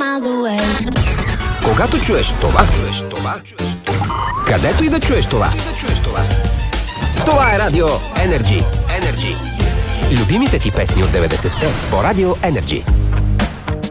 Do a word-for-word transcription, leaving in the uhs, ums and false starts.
miles away. Когато чуеш това, чуеш това, чуеш това, където и да чуеш това, това е Радио Енерджи. Енерджи. Любимите ти песни от деветдесетте по Радио Енерджи.